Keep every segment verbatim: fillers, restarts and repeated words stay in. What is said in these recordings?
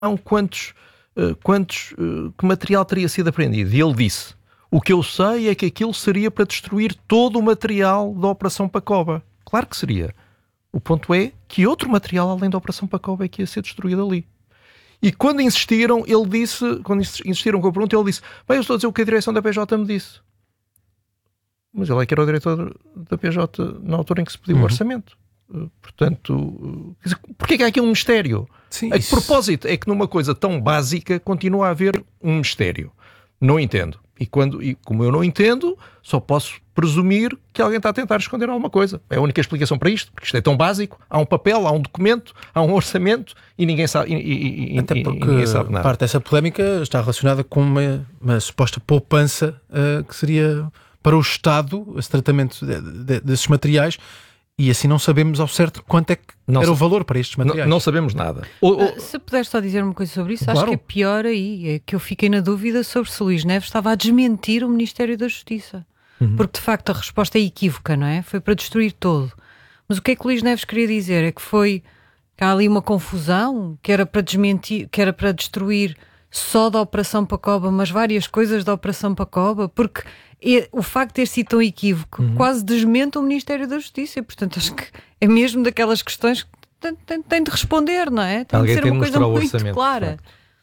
quantos, uh, quantos uh, que material teria sido apreendido. E ele disse: o que eu sei é que aquilo seria para destruir todo o material da Operação Pacoba. Claro que seria. O ponto é que outro material além da Operação Pacoba é que ia ser destruído ali. E quando insistiram, ele disse, quando insistiram com a pergunta, ele disse: bem, eu estou a dizer o que a direção da P J me disse. Mas ele é que era o diretor da P J na altura em que se pediu uhum. o orçamento. Portanto, porquê que há aqui um mistério? Sim, a isso... propósito é que numa coisa tão básica continua a haver um mistério. Não entendo. E, quando, e como eu não entendo, só posso presumir que alguém está a tentar esconder alguma coisa. É a única explicação para isto, porque isto é tão básico. Há um papel, há um documento, há um orçamento e ninguém sabe, e, e, Até porque e ninguém sabe nada. Parte dessa polémica está relacionada com uma, uma suposta poupança uh, que seria para o Estado, esse tratamento de, de, desses materiais. E assim não sabemos ao certo quanto é que não era o valor para estes materiais. Não, não sabemos nada. Ou, ou... Se puder só dizer uma coisa sobre isso, claro. Acho que é pior aí, é que eu fiquei na dúvida sobre se Luís Neves estava a desmentir o Ministério da Justiça. Uhum. Porque de facto a resposta é equívoca, não é? Foi para destruir todo. Mas o que é que Luís Neves queria dizer? É que foi que há ali uma confusão, que era para desmentir, que era para destruir só da Operação Pacoba, mas várias coisas da Operação Pacoba, porque E o facto de ter sido tão equívoco uhum. quase desmente o Ministério da Justiça. E, portanto, acho que é mesmo daquelas questões que tem, tem, tem de responder, não é? Tem Alguém de ser tem uma de coisa muito clara.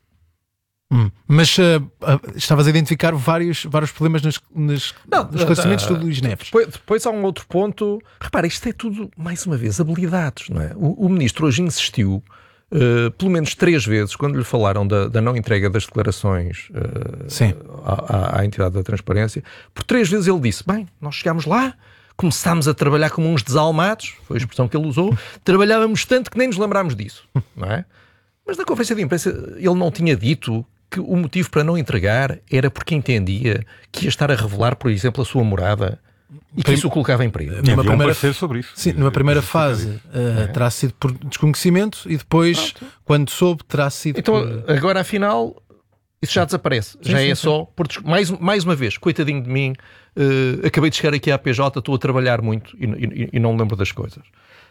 Hum. Mas uh, uh, estavas a identificar vários, vários problemas nos, nos, não, nos esclarecimentos uh, uh, do Luís Neves. Depois, depois há um outro ponto. Repara, isto é tudo, mais uma vez, habilidades, não é? O, o Ministro hoje insistiu Uh, pelo menos três vezes, quando lhe falaram da, da não entrega das declarações uh, à, à entidade da transparência, por três vezes ele disse: bem, nós chegámos lá, começámos a trabalhar como uns desalmados, foi a expressão que ele usou, trabalhávamos tanto que nem nos lembrámos disso, não é? Mas na conferência de imprensa ele não tinha dito que o motivo para não entregar era porque entendia que ia estar a revelar, por exemplo, a sua morada e que isso o colocava em perigo. Numa primeira, um sobre isso. Sim, numa primeira fase uh, é. terá sido por desconhecimento e depois, Pronto. quando soube, terá sido então, por... agora afinal isso já desaparece. Sim, já sim, é sim. só por... mais, mais uma vez, coitadinho de mim, uh, acabei de chegar aqui à P J, estou a trabalhar muito e, e, e não me lembro das coisas.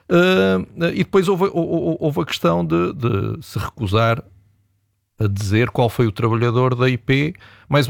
Uh, e depois houve, houve, houve a questão de, de se recusar a dizer qual foi o trabalhador da I P. Mais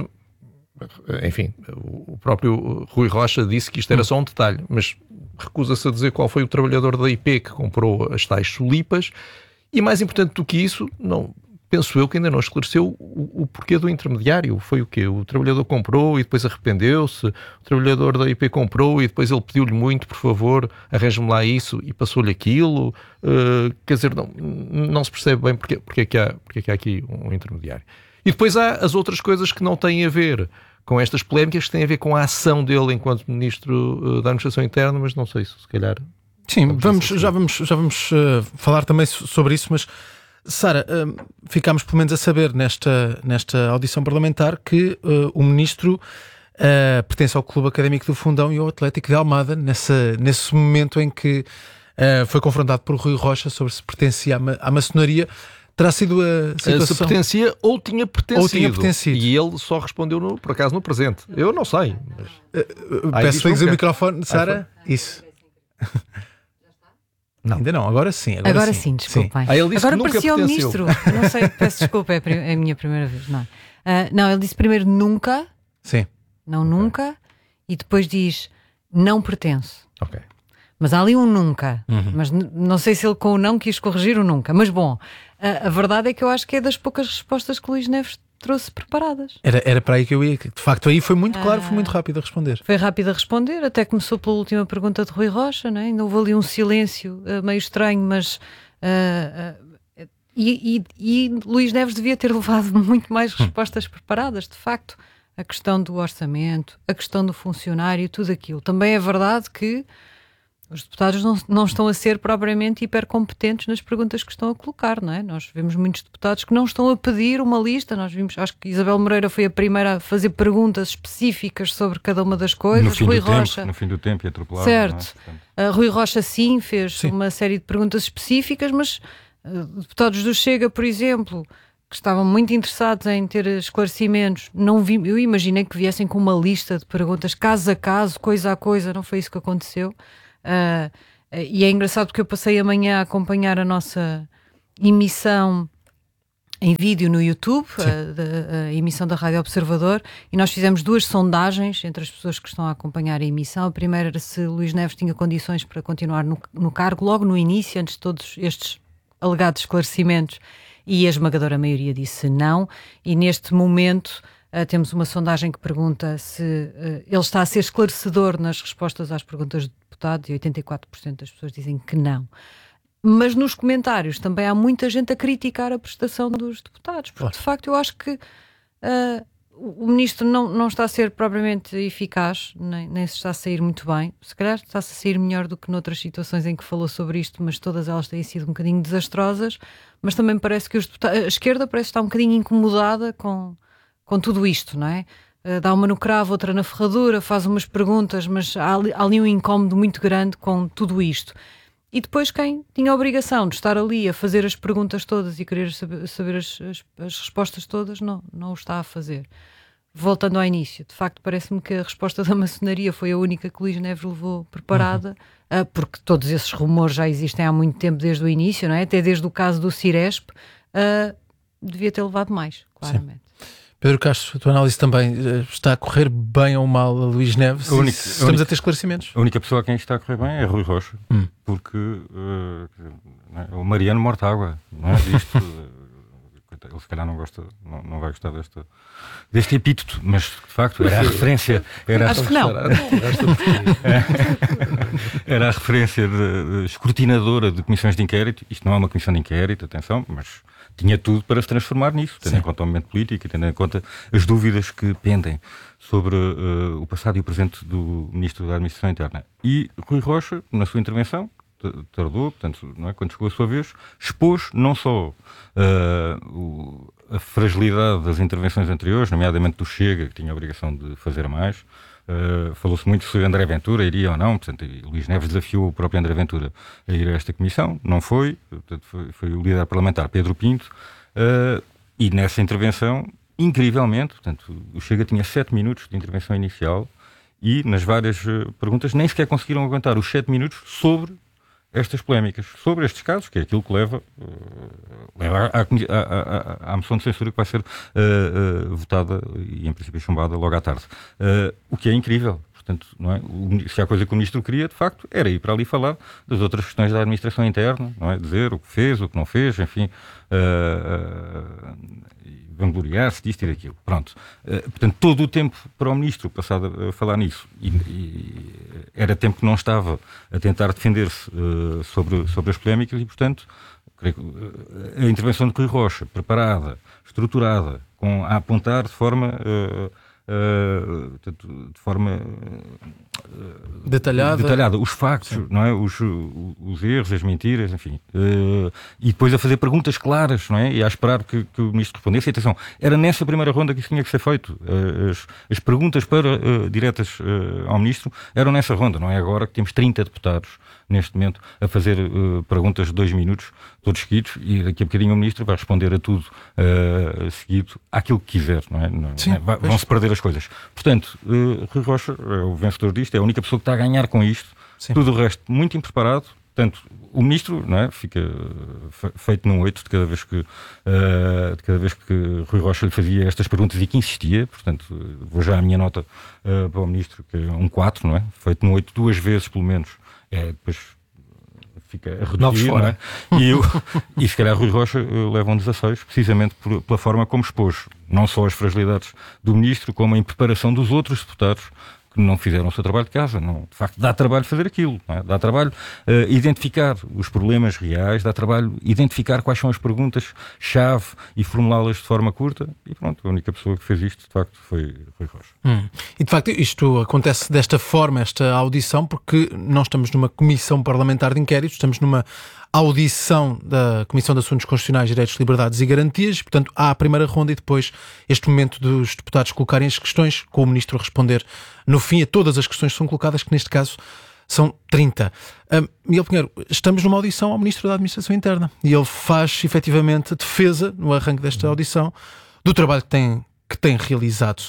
Enfim, o próprio Rui Rocha disse que isto era só um detalhe, mas recusa-se a dizer qual foi o trabalhador da I P que comprou as tais chulipas. E mais importante do que isso, não, penso eu que ainda não esclareceu o, o porquê do intermediário. Foi o quê? O trabalhador comprou e depois arrependeu-se, o trabalhador da I P comprou e depois ele pediu-lhe muito: por favor, arranje-me lá isso, e passou-lhe aquilo. Uh, quer dizer, não, não se percebe bem porque, porque, é que há, porque é que há aqui um intermediário. E depois há as outras coisas que não têm a ver com estas polémicas, que têm a ver com a ação dele enquanto Ministro da Administração Interna, mas não sei se se calhar... Sim, vamos, já vamos, já vamos uh, falar também sobre isso, mas Sara, uh, ficámos pelo menos a saber nesta, nesta audição parlamentar que uh, o Ministro uh, pertence ao Clube Académico do Fundão e ao Atlético de Almada, nessa, nesse momento em que uh, foi confrontado por Rui Rocha sobre se pertencia à, ma- à maçonaria. Terá sido a situação... Se pertencia ou tinha pertencido. Ou tinha pertencido. E ele só respondeu, no, por acaso, no presente. Eu não sei. Mas... Uh, uh, peço para dizer o microfone, Sara. Isso. Não. Ainda não, agora sim. Agora, agora sim, sim, desculpem. Ah, ele disse agora que nunca parecia o pertenceu. Ministro. Não sei, peço desculpa, é a minha primeira vez. Não, uh, não, ele disse primeiro nunca. Sim. Não nunca. E depois diz não pertence. Ok. Mas há ali um nunca. Uhum. Mas n- não sei se ele com o não quis corrigir o nunca. Mas bom, a, a verdade é que eu acho que é das poucas respostas que Luís Neves trouxe preparadas. Era, era para aí que eu ia. De facto, aí foi muito claro, foi muito rápido a responder. Foi rápido a responder, até começou pela última pergunta de Rui Rocha, não é? Ainda houve ali um silêncio uh, meio estranho, mas... Uh, uh, e, e, e Luís Neves devia ter levado muito mais respostas preparadas, de facto. A questão do orçamento, a questão do funcionário, tudo aquilo. Também é verdade que os deputados não, não estão a ser propriamente hipercompetentes nas perguntas que estão a colocar, não é? Nós vemos muitos deputados que não estão a pedir uma lista. Nós vimos, acho que Isabel Moreira foi a primeira a fazer perguntas específicas sobre cada uma das coisas. No fim, Rui do, Rocha, tempo, no fim do tempo e atropelado. certo. Não é? uh, Rui Rocha sim fez Sim. uma série de perguntas específicas, mas uh, deputados do Chega, por exemplo, que estavam muito interessados em ter esclarecimentos, não vi, eu imaginei que viessem com uma lista de perguntas caso a caso, coisa a coisa. Não foi isso que aconteceu. Uh, e é engraçado porque eu passei amanhã a acompanhar a nossa emissão em vídeo no YouTube, a, a, a emissão da Rádio Observador, e nós fizemos duas sondagens entre as pessoas que estão a acompanhar a emissão. A primeira era se Luís Neves tinha condições para continuar no, no cargo, logo no início, antes de todos estes alegados esclarecimentos, e a esmagadora maioria disse não, e neste momento uh, temos uma sondagem que pergunta se uh, ele está a ser esclarecedor nas respostas às perguntas do deputado, e oitenta e quatro por cento das pessoas dizem que não. Mas nos comentários também há muita gente a criticar a prestação dos deputados, porque de facto eu acho que uh, o ministro não, não está a ser propriamente eficaz, nem, nem se está a sair muito bem. Se calhar está-se a sair melhor do que noutras situações em que falou sobre isto, mas todas elas têm sido um bocadinho desastrosas. Mas também parece que os deputados, a esquerda parece estar um bocadinho incomodada com, com tudo isto, não é? Uh, dá uma no cravo, outra na ferradura, faz umas perguntas, mas há ali, há ali um incómodo muito grande com tudo isto. E depois quem tinha a obrigação de estar ali a fazer as perguntas todas e querer saber, saber as, as, as respostas todas, não, não o está a fazer. Voltando ao início, de facto parece-me que a resposta da maçonaria foi a única que Luís Neves levou preparada, uhum. uh, porque todos esses rumores já existem há muito tempo desde o início, não é? Até desde o caso do Ciresp, uh, devia ter levado mais, claramente. Sim. Pedro Castro, a tua análise também, está a correr bem ou mal a Luís Neves? A única, Estamos a, única, a ter esclarecimentos? A única pessoa a quem está a correr bem é Rui Rocha, hum. porque uh, é o Mariano Mortágua, não é? Isto, ele se calhar não gosta, não, não vai gostar desta, deste epíteto, mas de facto era a referência. Era Acho a, que não. Era a referência de, de escrutinadora de comissões de inquérito. Isto não é uma comissão de inquérito, atenção, mas tinha tudo para se transformar nisso, tendo Sim. em conta o momento político e tendo em conta as dúvidas que pendem sobre uh, o passado e o presente do Ministro da Administração Interna. E Rui Rocha, na sua intervenção, tardou, portanto, não é? Quando chegou a sua vez, expôs não só uh, o, a fragilidade das intervenções anteriores, nomeadamente do Chega, que tinha a obrigação de fazer mais. Uh, falou-se muito se André Ventura iria ou não, portanto, Luís Neves desafiou o próprio André Ventura a ir a esta comissão, não foi, portanto, foi, foi o líder parlamentar Pedro Pinto, uh, e nessa intervenção, incrivelmente, portanto, o Chega tinha sete minutos de intervenção inicial e nas várias uh, perguntas nem sequer conseguiram aguentar os sete minutos sobre estas polémicas, sobre estes casos, que é aquilo que leva, uh, leva à, à, à, à moção de censura que vai ser uh, uh, votada e, em princípio, chumbada logo à tarde. Uh, o que é incrível. Portanto, não é? O, se há coisa que o Ministro queria, de facto, era ir para ali falar das outras questões da administração interna, não é? Dizer o que fez, o que não fez, enfim, uh, uh, vangloriar-se disto e daquilo. Pronto. Uh, portanto, todo o tempo para o Ministro passado a falar nisso, e, e era tempo que não estava a tentar defender-se uh, sobre, sobre as polémicas e, portanto, creio que, uh, a intervenção de Rui Rocha, preparada, estruturada, com, a apontar de forma... Uh, Uh, de forma uh, detalhada. detalhada os factos, não é? os, os erros, as mentiras, enfim, uh, e depois a fazer perguntas claras, não é? E a esperar que, que o Ministro respondesse. E atenção, era nessa primeira ronda que isso tinha que ser feito. Uh, as, as perguntas para, uh, diretas uh, ao Ministro eram nessa ronda, não é agora que temos trinta deputados neste momento a fazer uh, perguntas de dois minutos, todos seguidos, e daqui a bocadinho o Ministro vai responder a tudo uh, seguido, àquilo que quiser, não é? Não, Sim, não é? Vão-se perder as coisas. Portanto, uh, Rui Rocha é o vencedor disto, é a única pessoa que está a ganhar com isto. Sim. Tudo o resto muito impreparado. Portanto, o Ministro, não é? Fica feito num oito de cada vez que uh, de cada vez que Rui Rocha lhe fazia estas perguntas e que insistia. Portanto, vou já a minha nota uh, para o Ministro, que é um quatro, não é? Feito num oito duas vezes, pelo menos. É, depois fica a reduzir, não é? E, eu, e se calhar Rui Rocha uh, leva um dezasseis, precisamente por, pela forma como expôs não só as fragilidades do Ministro, como a impreparação dos outros deputados que não fizeram o seu trabalho de casa. Não, de facto, dá trabalho fazer aquilo. Não é? Dá trabalho uh, identificar os problemas reais, dá trabalho identificar quais são as perguntas-chave e formulá-las de forma curta. E pronto, a única pessoa que fez isto, de facto, foi Rui Rocha. Hum. E, de facto, isto acontece desta forma, esta audição, porque nós estamos numa comissão parlamentar de inquérito, estamos numa audição da Comissão de Assuntos Constitucionais, Direitos, Liberdades e Garantias. Portanto, há a primeira ronda e depois este momento dos deputados colocarem as questões, com o Ministro a responder no fim a todas as questões que são colocadas, que neste caso são trinta. Um, Miguel Pinheiro, estamos numa audição ao Ministro da Administração Interna e ele faz efetivamente defesa, no arranque desta audição, do trabalho que tem, que tem realizado.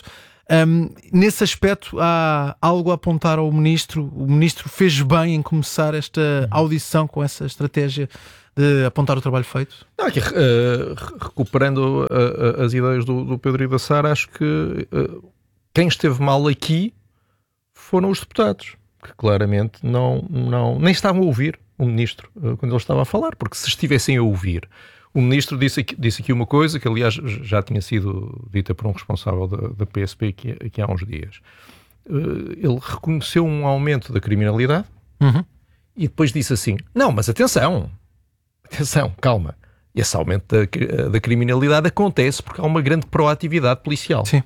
Um, nesse aspecto, há algo a apontar ao Ministro? O Ministro fez bem em começar esta audição com essa estratégia de apontar o trabalho feito? Não, aqui, uh, recuperando uh, as ideias do, do Pedro e da Sara, acho que uh, quem esteve mal aqui foram os deputados, que claramente não, não, nem estavam a ouvir o Ministro uh, quando ele estava a falar, porque se estivessem a ouvir, o Ministro disse aqui, disse aqui uma coisa que, aliás, já tinha sido dita por um responsável da, da P S P aqui, aqui há uns dias. Uh, ele reconheceu um aumento da criminalidade uhum. e depois disse assim, não, mas atenção, atenção, calma, esse aumento da, da criminalidade acontece porque há uma grande proatividade policial. Sim.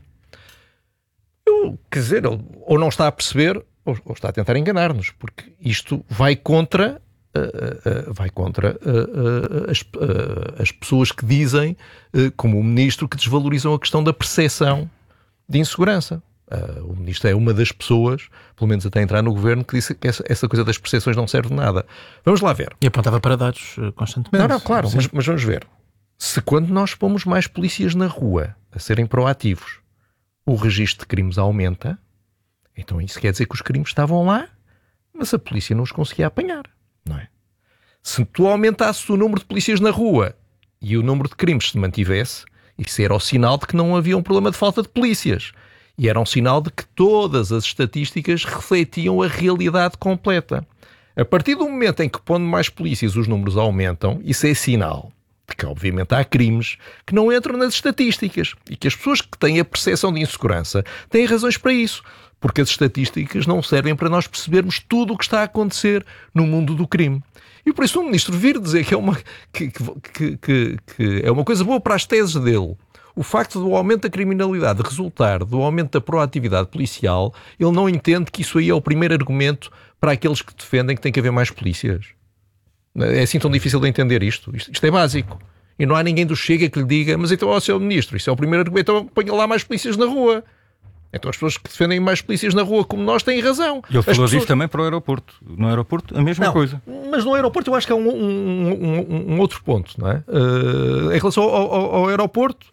Eu, quer dizer, ele ou não está a perceber ou, ou está a tentar enganar-nos, porque isto vai contra... Uh, uh, vai contra uh, uh, as, uh, as pessoas que dizem, uh, como o Ministro, que desvalorizam a questão da percepção de insegurança. Uh, o Ministro é uma das pessoas, pelo menos até entrar no Governo, que disse que essa, essa coisa das percepções não serve de nada. Vamos lá ver. E apontava para dados uh, constantemente. Não, não, claro, mas, mas vamos ver. Se quando nós pomos mais polícias na rua a serem proativos, o registro de crimes aumenta, então isso quer dizer que os crimes estavam lá, mas a polícia não os conseguia apanhar. Não é? Se tu aumentasses o número de polícias na rua e o número de crimes se mantivesse, isso era o sinal de que não havia um problema de falta de polícias. E era um sinal de que todas as estatísticas refletiam a realidade completa. A partir do momento em que, pondo mais polícias, os números aumentam, isso é sinal de que, obviamente, há crimes que não entram nas estatísticas e que as pessoas que têm a percepção de insegurança têm razões para isso. Porque as estatísticas não servem para nós percebermos tudo o que está a acontecer no mundo do crime. E por isso o Ministro vir dizer que é uma, que, que, que, que é uma coisa boa para as teses dele, o facto do aumento da criminalidade resultar do aumento da proatividade policial, ele não entende que isso aí é o primeiro argumento para aqueles que defendem que tem que haver mais polícias. É assim tão difícil de entender isto? Isto, isto é básico. E não há ninguém do Chega que lhe diga, mas então, ó, senhor Ministro, isso é o primeiro argumento, então ponha lá mais polícias na rua. Então as pessoas que defendem mais polícias na rua como nós têm razão. E ele falou pessoas... disso também para o aeroporto. No aeroporto, a mesma não, coisa. Mas no aeroporto eu acho que há um, um, um, um outro ponto, não é? Uh, em relação ao, ao, ao aeroporto,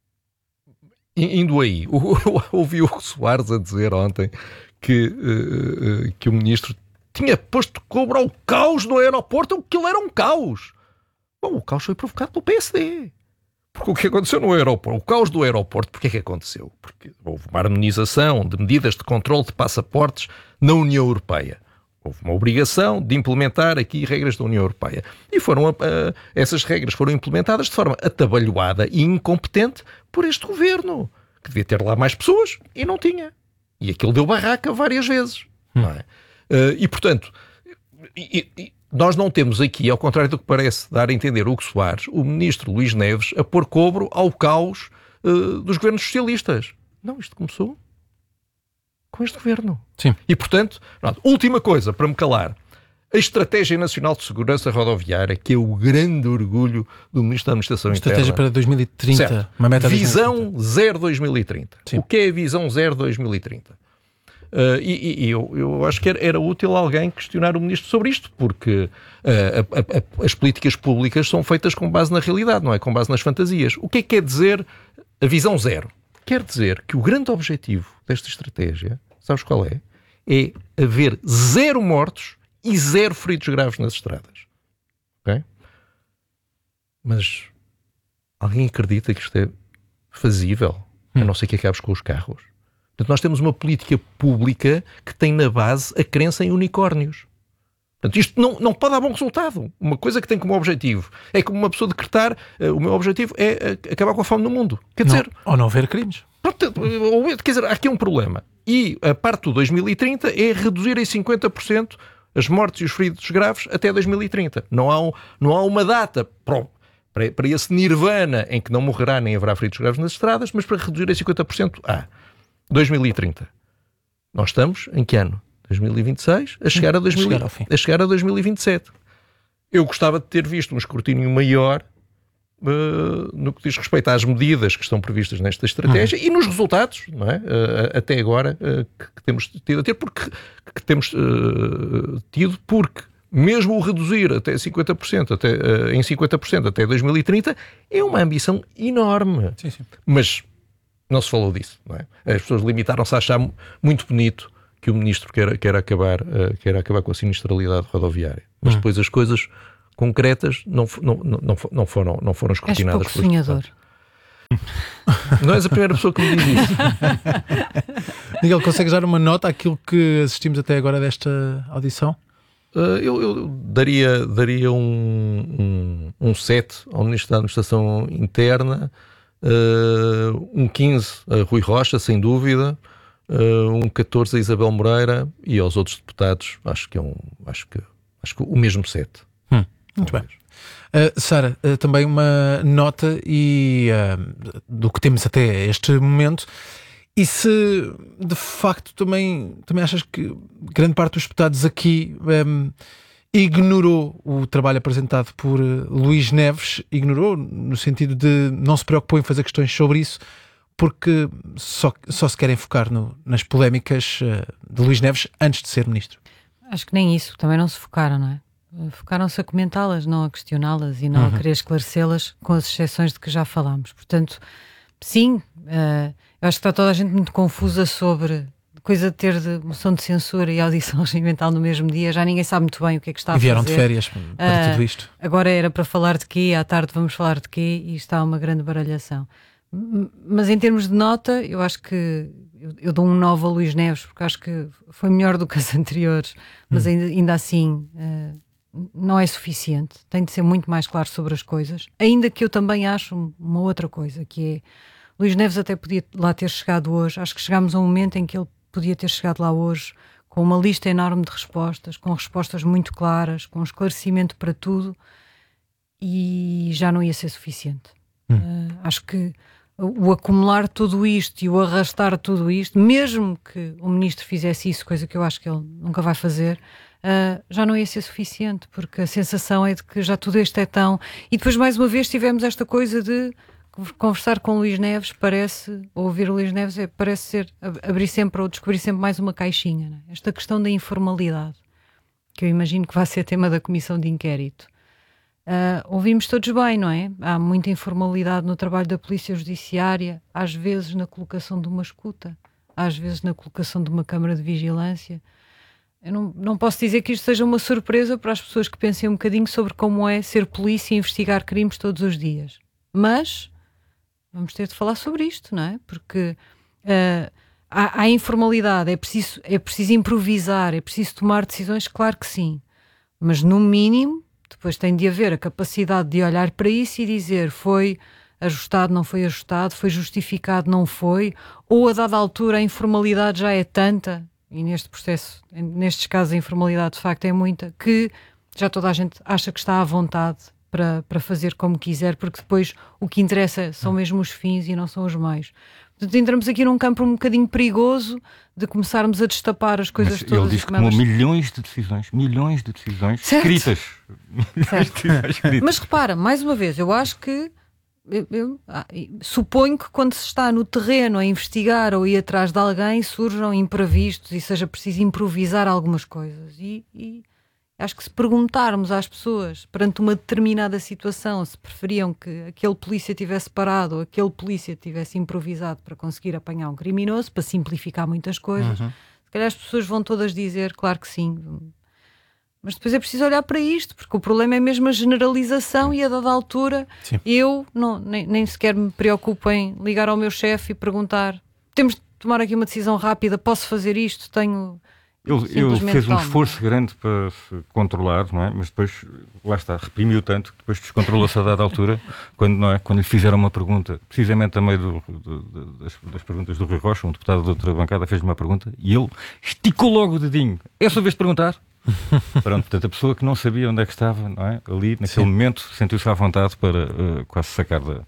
indo aí, ouvi o Hugo Soares a dizer ontem que, uh, que o Ministro tinha posto cobro ao caos no aeroporto, aquilo era um caos. Bom, o caos foi provocado pelo P S D. Porque o que aconteceu no aeroporto, o caos do aeroporto, porquê é que aconteceu? Porque houve uma harmonização de medidas de controle de passaportes na União Europeia. Houve uma obrigação de implementar aqui regras da União Europeia. E foram, uh, essas regras foram implementadas de forma atabalhoada e incompetente por este governo, que devia ter lá mais pessoas e não tinha. E aquilo deu barraca várias vezes. Hum. Não é? uh, e, portanto... E, e, nós não temos aqui, ao contrário do que parece dar a entender Hugo Soares, o Ministro Luís Neves a pôr cobro ao caos uh, dos governos socialistas. Não, isto começou com este governo. Sim. E, portanto, pronto, última coisa para me calar. A Estratégia Nacional de Segurança Rodoviária, que é o grande orgulho do Ministro da Administração Interna. Estratégia para dois mil e trinta. Certo. Uma meta Visão zero dois mil e trinta. Sim. O que é a Visão zero dois mil e trinta? Uh, e, e eu, eu acho que era, era útil alguém questionar o Ministro sobre isto, porque uh, a, a, a, as políticas públicas são feitas com base na realidade, não é com base nas fantasias. O que é que quer dizer a visão zero? Quer dizer que o grande objetivo desta estratégia, sabes qual é? É haver zero mortos e zero feridos graves nas estradas. Ok? Mas alguém acredita que isto é fazível? A não ser que acabes com os carros. Portanto, nós temos uma política pública que tem na base a crença em unicórnios. Portanto, isto não, não pode dar bom resultado. Uma coisa que tem como objetivo é como uma pessoa decretar uh, o meu objetivo é uh, acabar com a fome no mundo. Quer não, dizer... Ou não haver crimes. Quer dizer, há aqui um problema. E a parte do dois mil e trinta é reduzir em cinquenta por cento as mortes e os feridos graves até dois mil e trinta. Não há, um, não há uma data para, para, para esse nirvana em que não morrerá nem haverá feridos graves nas estradas, mas para reduzir em cinquenta por cento há. dois mil e trinta. Nós estamos em que ano? dois mil e vinte e seis? A chegar a, dois mil, a, chegar ao fim. a chegar a dois mil e vinte e sete. Eu gostava de ter visto um escrutínio maior uh, no que diz respeito às medidas que estão previstas nesta estratégia hum. e nos resultados, não é? Uh, até agora, uh, que, que temos tido a ter, porque que temos uh, tido, porque mesmo o reduzir até cinquenta por cento, até, uh, em cinquenta por cento até dois mil e trinta, é uma ambição enorme. Sim, sim. Mas não se falou disso, não é? As pessoas limitaram-se a achar muito bonito que o ministro quer, quer, acabar, uh, quer acabar com a sinistralidade rodoviária. Mas hum. depois as coisas concretas não, não, não, não, foram, não foram escrutinadas. És pouco sonhador. Não és a primeira pessoa que me diz isso. Miguel, consegues dar uma nota àquilo que assistimos até agora desta audição? Uh, eu, eu daria, daria um, um, um sete ao Ministro da Administração Interna, uh, um quinze a Rui Rocha, sem dúvida, uh, um catorze a Isabel Moreira, e aos outros deputados acho que é um, acho que, acho que o mesmo sete. Hum, muito bem. Uh, Sara, uh, também uma nota e, uh, do que temos até este momento. E se de facto também, também achas que grande parte dos deputados aqui um, ignorou o trabalho apresentado por uh, Luís Neves, ignorou no sentido de não se preocupou em fazer questões sobre isso, porque só, só se querem focar no, nas polémicas uh, de Luís Neves antes de ser ministro? Acho que nem isso, também não se focaram, não é? Focaram-se a comentá-las, não a questioná-las e não uhum. a querer esclarecê-las, com as exceções de que já falámos. Portanto, sim, uh, eu acho que está toda a gente muito confusa sobre coisa de ter de moção de censura e audição regimental no mesmo dia. Já ninguém sabe muito bem o que é que está a fazer. E vieram de férias para uh, tudo isto. Agora era para falar de quê, à tarde vamos falar de quê, e está uma grande baralhação. Mas em termos de nota, eu acho que eu, eu dou um nove a Luís Neves, porque acho que foi melhor do que as anteriores, mas hum. ainda, ainda assim uh, não é suficiente. Tem de ser muito mais claro sobre as coisas, ainda que eu também acho uma outra coisa, que é Luís Neves até podia lá ter chegado hoje. Acho que chegámos a um momento em que ele podia ter chegado lá hoje com uma lista enorme de respostas, com respostas muito claras, com esclarecimento para tudo, e já não ia ser suficiente. Hum. Uh, acho que o acumular tudo isto e o arrastar tudo isto, mesmo que o ministro fizesse isso, coisa que eu acho que ele nunca vai fazer, uh, já não ia ser suficiente, porque a sensação é de que já tudo isto é tão... E depois mais uma vez tivemos esta coisa de conversar com Luís Neves, parece, ou ouvir o Luís Neves, é, parece ser abrir sempre ou descobrir sempre mais uma caixinha, não é? Esta questão da informalidade, que eu imagino que vai ser tema da comissão de inquérito. Uh, ouvimos todos bem, não é? Há muita informalidade no trabalho da Polícia Judiciária, às vezes na colocação de uma escuta, às vezes na colocação de uma câmara de vigilância. Eu não, não posso dizer que isto seja uma surpresa para as pessoas que pensem um bocadinho sobre como é ser polícia e investigar crimes todos os dias. Mas vamos ter de falar sobre isto, não é? Porque uh, há, há informalidade, é preciso, é preciso improvisar, é preciso tomar decisões, claro que sim. Mas no mínimo, depois tem de haver a capacidade de olhar para isso e dizer foi ajustado, não foi ajustado, foi justificado, não foi, ou a dada altura a informalidade já é tanta, e neste processo, nestes casos a informalidade de facto é muita, que já toda a gente acha que está à vontade para, para fazer como quiser, porque depois o que interessa são mesmo os fins e não são os meios. Portanto, entramos aqui num campo um bocadinho perigoso de começarmos a destapar as coisas Mas todas. Ele diz que tomou milhões de decisões, milhões de decisões certo. escritas. Certo. decisões escritas. Mas repara, mais uma vez, eu acho que eu, eu, ah, suponho que quando se está no terreno a investigar ou ir atrás de alguém surjam imprevistos e seja preciso improvisar algumas coisas. E, e acho que se perguntarmos às pessoas perante uma determinada situação se preferiam que aquele polícia tivesse parado ou aquele polícia tivesse improvisado para conseguir apanhar um criminoso, para simplificar muitas coisas, uhum. se calhar as pessoas vão todas dizer, claro que sim. Mas depois é preciso olhar para isto, porque o problema é mesmo a generalização e a dada altura sim. eu não, nem, nem sequer me preocupo em ligar ao meu chefe e perguntar, temos de tomar aqui uma decisão rápida, posso fazer isto, tenho... Ele, ele fez um esforço grande para se controlar, não é? Mas depois, lá está, reprimiu tanto que depois descontrolou-se a dada altura, quando, não é? Quando lhe fizeram uma pergunta, precisamente a meio do, do, do, das, das perguntas do Rui Rocha, um deputado da outra bancada fez-lhe uma pergunta e ele esticou logo o dedinho. É a sua vez de perguntar? Pronto, portanto, a pessoa que não sabia onde é que estava, não é? Ali, naquele Sim. momento, sentiu-se à vontade para uh, quase sacar da...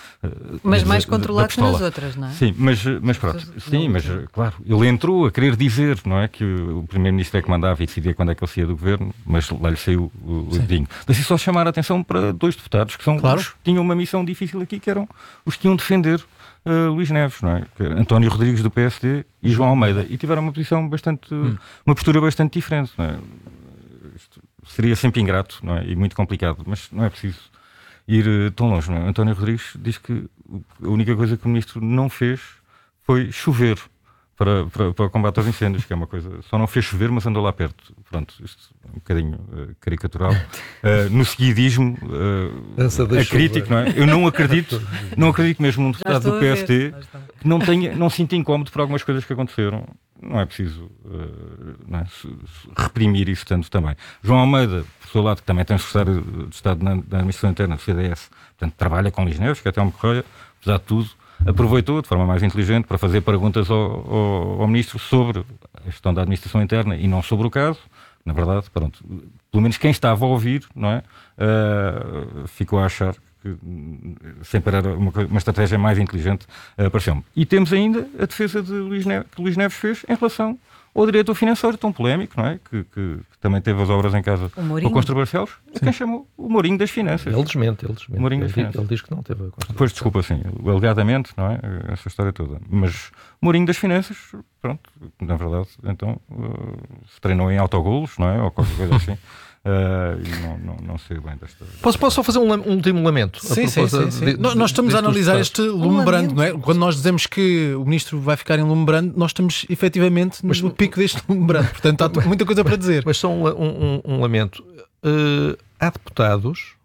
Mas mais controlado que nas outras, não é? Sim, mas, mas pronto, sim, mas claro, ele entrou a querer dizer, não é, que o Primeiro-Ministro é que mandava e decidia quando é que ele saía do Governo, mas lá lhe saiu o dedinho. Deixa só chamar a atenção para dois deputados que são claro. os, tinham uma missão difícil aqui, que eram os que iam defender uh, Luís Neves, não é? Que era António Rodrigues do P S D e João Almeida, e tiveram uma posição bastante, hum. uma postura bastante diferente, não é? Isto seria sempre ingrato, não é? E muito complicado, mas não é preciso ir uh, tão longe, não é? António Rodrigues diz que a única coisa que o Ministro não fez foi chover para, para, para o combate aos incêndios, que é uma coisa, só não fez chover, mas andou lá perto. Pronto, isto é um bocadinho uh, caricatural. Uh, no seguidismo, uh, a crítica, não é? Eu não acredito, não acredito mesmo num deputado do P S D que não, tenha, não sinta incómodo por algumas coisas que aconteceram. Não é preciso uh, não é, se, se reprimir isso tanto também. João Almeida, por seu lado, que também tem secretário de Estado na, na Administração Interna do C D S, portanto, trabalha com Luís Neves, que até é um correio, apesar de tudo, aproveitou de forma mais inteligente para fazer perguntas ao, ao, ao Ministro sobre a gestão da Administração Interna e não sobre o caso. Na verdade, pronto, pelo menos quem estava a ouvir, não é, uh, ficou a achar que, sem parar, uma, uma estratégia mais inteligente uh, pareceu-me. E temos ainda a defesa de Luís Neves, que Luís Neves fez em relação ao diretor financeiro, tão polémico, não é? Que, que, que também teve as obras em casa com os Barcelos, quem chamou o Mourinho das Finanças. Ele desmente, ele desmente. Mourinho ele, das diz, ele diz que não teve a construção. Pois, desculpa, sim, alegadamente, não é? Essa história toda. Mas Mourinho das Finanças, pronto, na verdade, então, uh, se treinou em autogolos, não é? Ou qualquer coisa assim. Uh, e não, não, não sei bem desta. Posso, posso só fazer um, um último lamento? Sim, sim, sim, sim. De, de, nós estamos a analisar este lumbrando, não é? Quando nós dizemos que o ministro vai ficar em lumbrando, nós estamos efetivamente no mas, pico deste lumbrando. Portanto, há muita coisa para dizer. Mas só um, um, um lamento. Uh, há deputados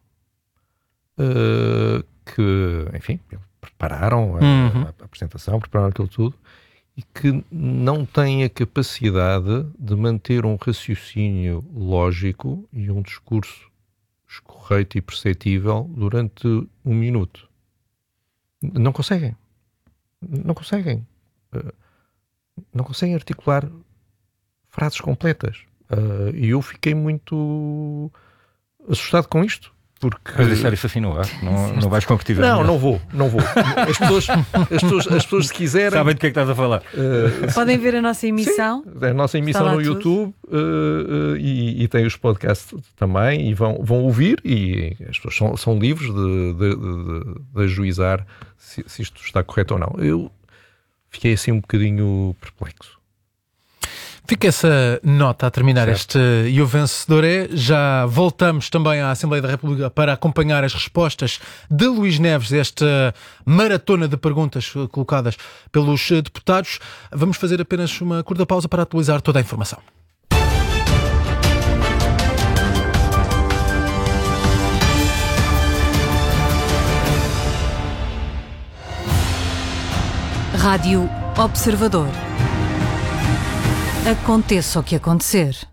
uh, que, enfim, prepararam a, uhum. a, a apresentação, prepararam aquilo tudo, e que não têm a capacidade de manter um raciocínio lógico e um discurso escorreito e perceptível durante um minuto. Não conseguem. Não conseguem. Não conseguem articular frases completas. E eu fiquei muito assustado com isto. Porque... Vais deixar isso assim no ar? Não, não vais concretizar? Não, não vou, não vou. As pessoas, as pessoas, as pessoas se quiserem... Sabem do que é que estás a falar. Uh, Podem ver a nossa emissão. Sim, a nossa emissão no YouTube uh, uh, e, e tem os podcasts também e vão, vão ouvir e as pessoas são, são livres de, de, de, de ajuizar se, se isto está correto ou não. Eu fiquei assim um bocadinho perplexo. Fica essa nota a terminar certo. Este E o Vencedor é. Já voltamos também à Assembleia da República para acompanhar as respostas de Luís Neves, esta maratona de perguntas colocadas pelos deputados. Vamos fazer apenas uma curta pausa para atualizar toda a informação. Rádio Observador. Aconteça o que acontecer.